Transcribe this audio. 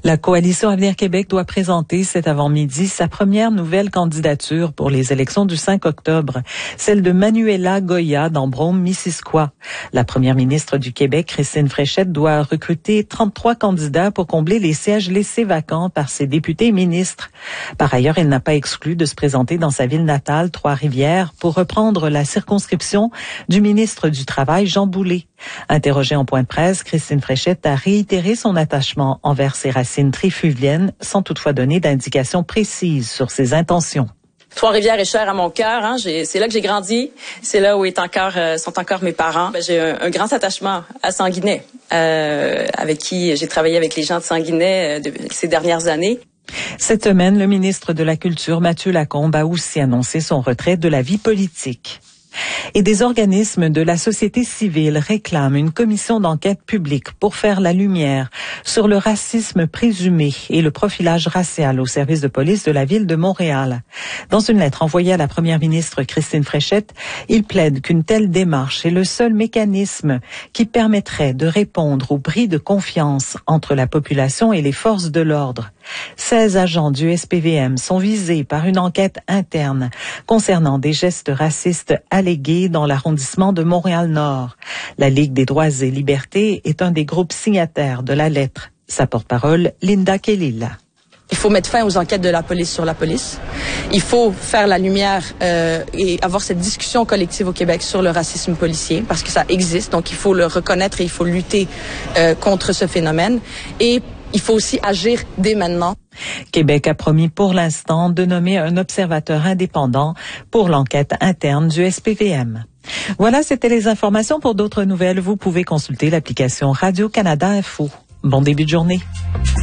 La Coalition Avenir Québec doit présenter cet avant-midi sa première nouvelle candidature pour les élections du 5 octobre, celle de Manuela Goya d'Ambrome-Missisquoi. La première ministre du Québec, Christine Fréchette, doit recruter 33 candidats pour combler les sièges laissés vacants par ses députés et ministres. Par ailleurs, elle n'a pas exclu de se présenter dans sa ville natale, Trois-Rivières, pour reprendre la circonscription du ministre du Travail, Jean Boulet. Interrogée en point de presse, Christine Fréchette a réitéré son attachement envers ses racines trifluviennes, sans toutefois donner d'indications précises sur ses intentions. Trois-Rivières est chère à mon cœur. C'est là que j'ai grandi. C'est là où sont encore mes parents. J'ai un grand attachement à Sanguinet, avec qui j'ai travaillé avec les gens de Sanguinet ces dernières années. Cette semaine, le ministre de la Culture, Mathieu Lacombe, a aussi annoncé son retrait de la vie politique. Et des organismes de la société civile réclament une commission d'enquête publique pour faire la lumière sur le racisme présumé et le profilage racial au service de police de la ville de Montréal. Dans une lettre envoyée à la première ministre Christine Fréchette, ils plaident qu'une telle démarche est le seul mécanisme qui permettrait de répondre au bris de confiance entre la population et les forces de l'ordre. 16 agents du SPVM sont visés par une enquête interne concernant des gestes racistes allégués dans l'arrondissement de Montréal-Nord. La Ligue des droits et libertés est un des groupes signataires de la lettre. Sa porte-parole, Linda Kelila. Il faut mettre fin aux enquêtes de la police sur la police. Il faut faire la lumière et avoir cette discussion collective au Québec sur le racisme policier, parce que ça existe, donc il faut le reconnaître et il faut lutter contre ce phénomène. Et il faut aussi agir dès maintenant. Québec a promis pour l'instant de nommer un observateur indépendant pour l'enquête interne du SPVM. Voilà, c'était les informations. Pour d'autres nouvelles, vous pouvez consulter l'application Radio-Canada Info. Bon début de journée.